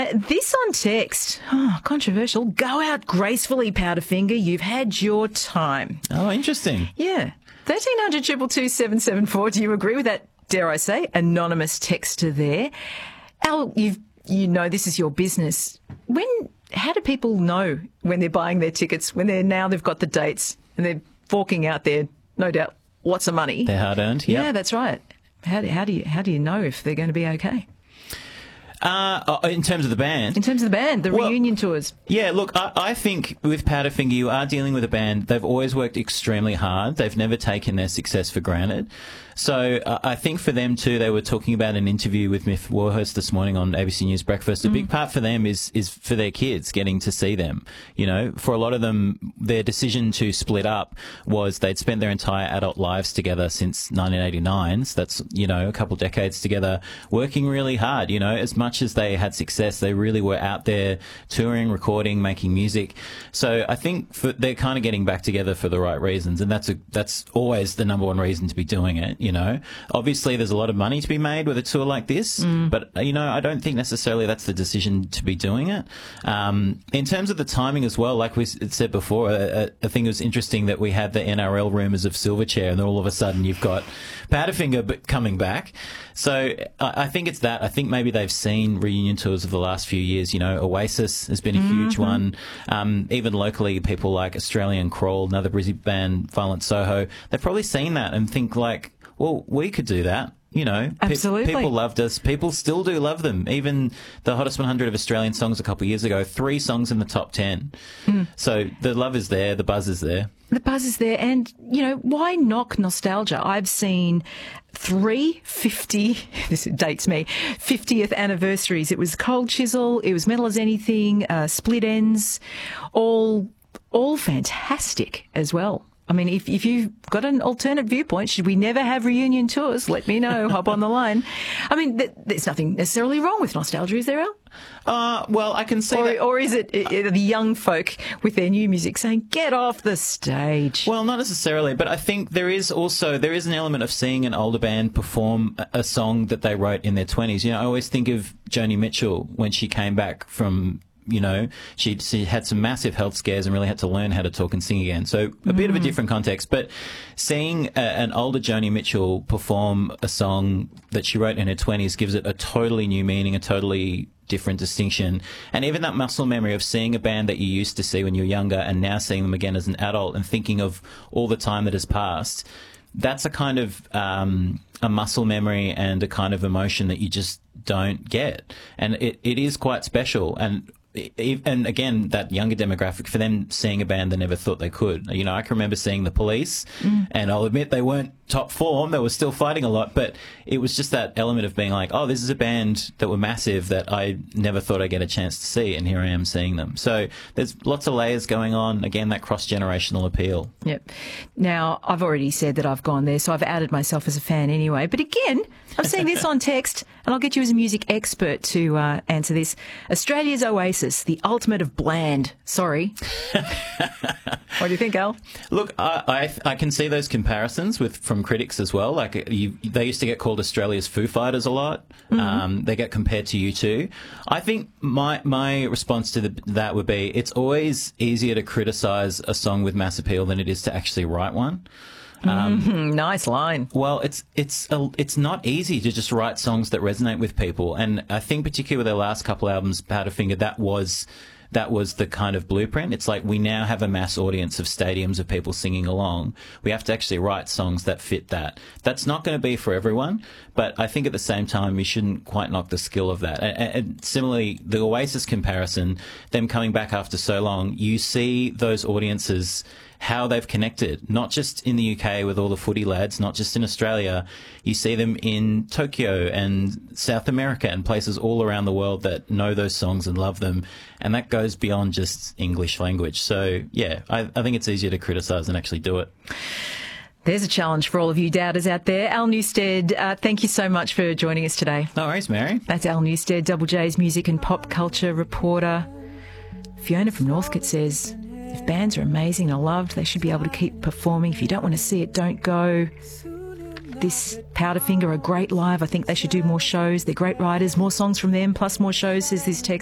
This on text. Oh, controversial. Go out gracefully, Powderfinger. You've had your time. Oh, interesting. Yeah. 1300 222 774. Do you agree with that, dare I say, anonymous texter there? Al, you know this is your business. How do people know when they're buying their tickets, when they've got the dates and they're forking out there, no doubt, lots of money? They're hard earned. Yeah, that's right. How do you know if they're going to be okay? In terms of the band? In terms of the band, the reunion tours. Yeah, look, I think with Powderfinger, you are dealing with a band. They've always worked extremely hard. They've never taken their success for granted. So I think for them too, they were talking about an interview with Miff Warhurst this morning on ABC News Breakfast. A big part for them is for their kids getting to see them. You know, for a lot of them, their decision to split up was they'd spent their entire adult lives together since 1989. So that's, you know, a couple decades together, working really hard. You know, as much as they had success, they really were out there touring, recording, making music. So I think they're kind of getting back together for the right reasons, and that's always the number one reason to be doing it. You know, obviously there's a lot of money to be made with a tour like this, but, you know, I don't think necessarily that's the decision to be doing it. In terms of the timing as well, like we said before, I think it was interesting that we had the NRL rumours of Silverchair, and then all of a sudden you've got Powderfinger coming back. So I think it's that. I think maybe they've seen reunion tours of the last few years. You know, Oasis has been a huge one. Even locally, people like Australian Crawl, another Brisbane band, Violent Soho, they've probably seen that and think like, well, we could do that. You know, absolutely. People loved us. People still do love them. Even the hottest 100 of Australian songs a couple of years ago, 3 songs in the top 10. So the love is there. The buzz is there. The buzz is there. And, you know, why knock nostalgia? I've seen this dates me, 50th anniversaries. It was Cold Chisel. It was Metal as Anything, Split Ends, all fantastic as well. I mean, if you've got an alternate viewpoint, should we never have reunion tours? Let me know. Hop on the line. I mean, there's nothing necessarily wrong with nostalgia, is there, Al? Well, I can see that. Or is it the young folk with their new music saying, get off the stage? Well, not necessarily, but I think there is an element of seeing an older band perform a song that they wrote in their 20s. You know, I always think of Joni Mitchell when she came back from, you know, she had some massive health scares and really had to learn how to talk and sing again. So a bit of a different context. But seeing an older Joni Mitchell perform a song that she wrote in her 20s gives it a totally new meaning, a totally different distinction. And even that muscle memory of seeing a band that you used to see when you were younger and now seeing them again as an adult and thinking of all the time that has passed, that's a kind of a muscle memory and a kind of emotion that you just don't get. And it is quite special. And again, that younger demographic, for them seeing a band they never thought they could. You know, I can remember seeing The Police, and I'll admit they weren't top form. They were still fighting a lot, but it was just that element of being like, oh, this is a band that were massive that I never thought I'd get a chance to see, and here I am seeing them. So there's lots of layers going on. Again, that cross-generational appeal. Yep. Now, I've already said that I've gone there, so I've outed myself as a fan anyway. But again, I'm seeing this on text, and I'll get you as a music expert to answer this. Australia's Oasis, the ultimate of bland. Sorry. What do you think, Al? Look, I can see those comparisons from critics as well. Like they used to get called Australia's Foo Fighters a lot. They get compared to U2. I think my response to that would be it's always easier to criticise a song with mass appeal than it is to actually write one. Nice line. Well, it's not easy to just write songs that resonate with people, and I think particularly with their last couple albums, Powderfinger, that was the kind of blueprint. It's like we now have a mass audience of stadiums of people singing along. We have to actually write songs that fit that. That's not going to be for everyone, but I think at the same time we shouldn't quite knock the skill of that. And similarly, the Oasis comparison, them coming back after so long, you see those audiences, how they've connected, not just in the UK with all the footy lads, not just in Australia. You see them in Tokyo and South America and places all around the world that know those songs and love them. And that goes beyond just English language. So, yeah, I think it's easier to criticise than actually do it. There's a challenge for all of you doubters out there. Al Newstead, thank you so much for joining us today. No worries, Mary. That's Al Newstead, Double J's music and pop culture reporter. Fiona from Northcote says, if bands are amazing and loved, they should be able to keep performing. If you don't want to see it, don't go. This Powderfinger are great live. I think they should do more shows. They're great writers. More songs from them, plus more shows, says this text.